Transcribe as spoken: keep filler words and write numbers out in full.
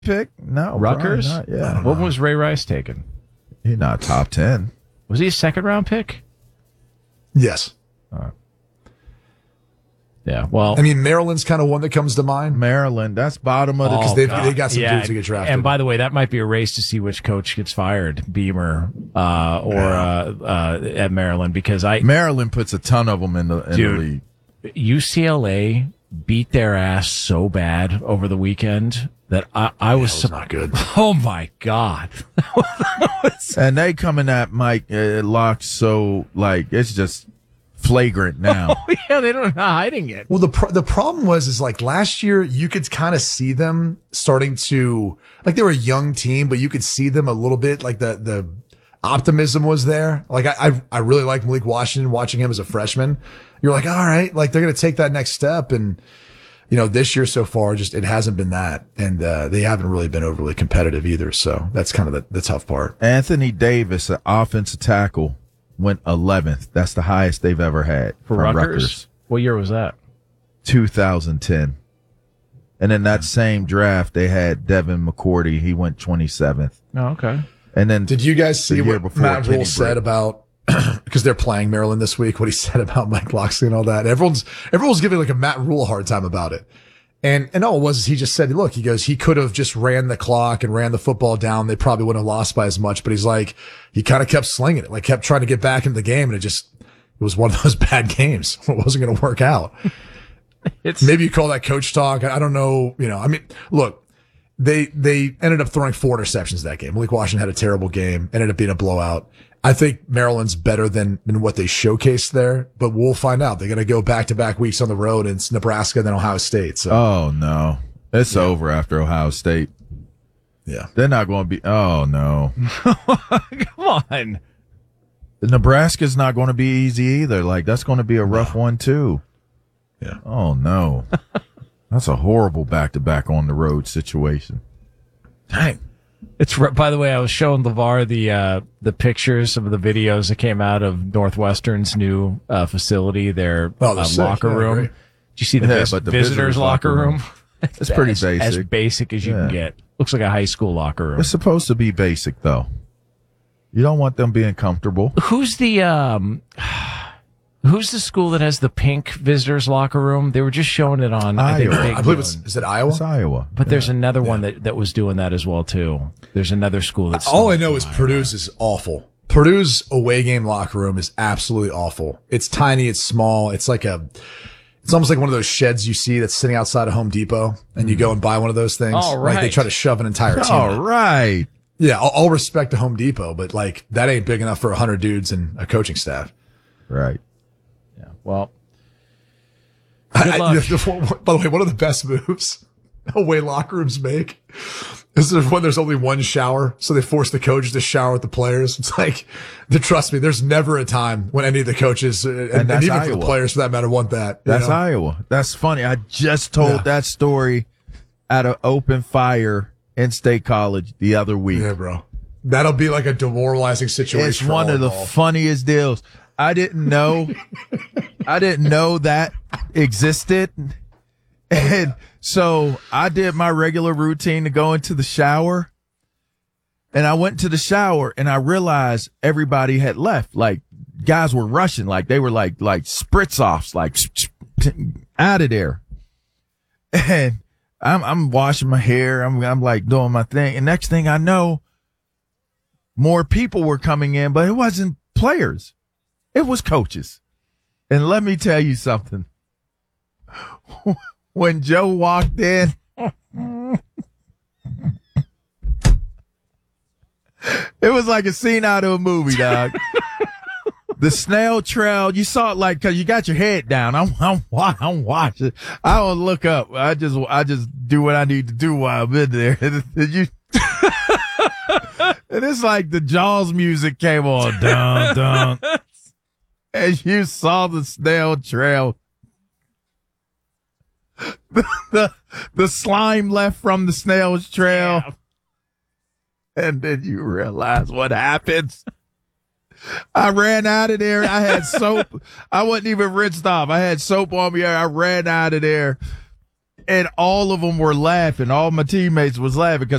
pick? No. Rutgers? Not, yeah. What was Ray Rice taken? He's not top ten. Was he a second round pick? Yes. Uh, yeah, well. I mean, Maryland's kind of one that comes to mind. Maryland, that's bottom of the... Because Oh, they've God. they got some yeah, dudes to get drafted. And by the way, that might be a race to see which coach gets fired, Beamer uh, or uh, uh, at Maryland, because I... Maryland puts a ton of them in the, in Dude, the league. U C L A beat their ass so bad over the weekend that I, I was, was not good. Oh my God. And they coming at Mike uh, Locke so, like, it's just flagrant now. Oh, yeah, they don't know hiding it. Well, the pro- the problem was is like last year you could kind of see them starting to like they were a young team, but you could see them a little bit like the the optimism was there. Like I I, I really like Malik Washington watching him as a freshman. You're like, all right, like they're gonna take that next step, and you know this year so far just it hasn't been that, and uh, they haven't really been overly competitive either. So that's kind of the, the tough part. Anthony Davis, an offensive tackle, went eleventh. That's the highest they've ever had For from Rutgers? Rutgers. What year was that? two thousand ten. And in that same draft, they had Devin McCourty. He went twenty-seventh. Oh, okay. And then Did you guys see the year what before, Matt Kenny Rule said Britt. about because they're playing Maryland this week? What he said about Mike Locksley and all that. Everyone's everyone's giving like a Matt Rule a hard time about it. And and all it was is he just said, look, he goes, he could have just ran the clock and ran the football down. They probably wouldn't have lost by as much. But he's like, he kind of kept slinging it, like kept trying to get back into the game, and it just it was one of those bad games. It wasn't going to work out. It's Maybe you call that coach talk. I don't know. You know, I mean, look, they they ended up throwing four interceptions that game. Malik Washington had a terrible game, ended up being a blowout. I think Maryland's better than than what they showcased there, but we'll find out. They're going to go back to back weeks on the road. And it's Nebraska, then Ohio State. So Oh, no. It's Yeah. over after Ohio State. yeah, They're not going to be. Oh, no. come on. Nebraska's not going to be easy either. Like, that's going to be a rough one, too. yeah. Oh, no. That's a horrible back to back on the road situation. Dang. It's by the way, I was showing LeVar the uh, the pictures of the videos that came out of Northwestern's new uh, facility, their Oh, they're uh, sick. locker Yeah, room. great. Did you see the, Yeah, vis- but the visitors, visitors' locker locker room? room. It's pretty as, basic. As basic as you Yeah. can get. Looks like a high school locker room. It's supposed to be basic, though. You don't want them being comfortable. Who's the um, who's the school that has the pink visitors locker room? They were just showing it on. I, think Iowa. Big I believe it's Noon. is it Iowa? It's Iowa. But there's another one that, that was doing that as well too. There's another school that's All I know is Purdue's is awful. Purdue's away game locker room is absolutely awful. It's tiny. It's small. It's like a, it's almost like one of those sheds you see that's sitting outside of Home Depot, and you go and buy one of those things. All Like they right. try to shove an entire team. All in. right. Yeah, all, all respect to Home Depot, but like that ain't big enough for a hundred dudes and a coaching staff. Right. Yeah. Well, I- Good I- luck. the- the- by the way, one of the best moves away locker rooms make is there when there's only one shower, so they force the coaches to shower with the players. It's like, trust me, there's never a time when any of the coaches uh, and, and, that's even for Iowa. the players for that matter want that. you That's know? Iowa. That's funny. I just told Yeah. that story at an open fire in State College the other week. Yeah, bro. That'll be like a demoralizing situation. It's for one all of the involved. funniest deals. I didn't know. I didn't know that existed. And so I did my regular routine to go into the shower. And I went to the shower and I realized everybody had left. Like guys were rushing. Like they were like, like spritz offs, like out of there. And I'm, I'm washing my hair. I'm, I'm like doing my thing. And next thing I know, more people were coming in, but it wasn't players. It was coaches. And let me tell you something. When Joe walked in, it was like a scene out of a movie, dog. The snail trail, you saw it like, cause you got your head down. I'm, I'm, wa- I'm watching. I don't look up. I just, I just do what I need to do while I'm in there. you, and it's like the Jaws music came on. Dun, dun. And you saw the snail trail. The, the, the slime left from the snail's trail. Yeah. And then you realize what happens. I ran out of there. I had soap. I wasn't even rinsed off. I had soap on me. I ran out of there. and all of them were laughing. All my teammates was laughing because